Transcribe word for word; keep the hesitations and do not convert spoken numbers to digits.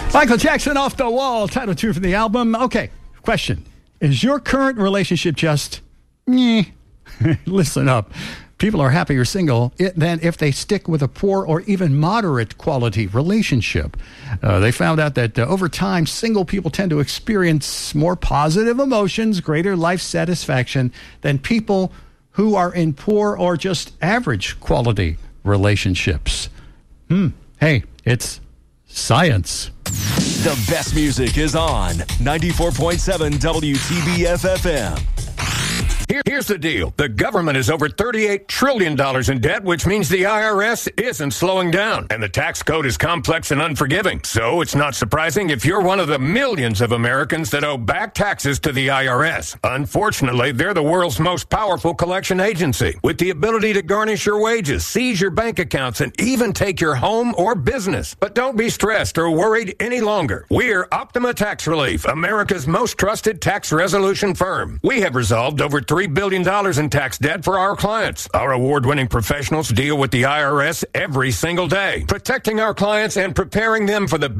Michael Jackson, Off the Wall, title two from the album. Okay, question. Is your current relationship just, meh? Listen up. People are happier single than if they stick with a poor or even moderate quality relationship. Uh, they found out that uh, over time, single people tend to experience more positive emotions, greater life satisfaction than people who are in poor or just average quality relationships. Hmm. Hey, it's science. The best music is on ninety-four point seven W T B F F M. Here, here's the deal. The government is over thirty-eight trillion dollars in debt, which means the I R S isn't slowing down. And the tax code is complex and unforgiving. So it's not surprising if you're one of the millions of Americans that owe back taxes to the I R S. Unfortunately, they're the world's most powerful collection agency, with the ability to garnish your wages, seize your bank accounts, and even take your home or business. But don't be stressed or worried any longer. We're Optima Tax Relief, America's most trusted tax resolution firm. We have resolved over three billion dollars in tax debt for our clients. Our award-winning professionals deal with the I R S every single day, protecting our clients and preparing them for the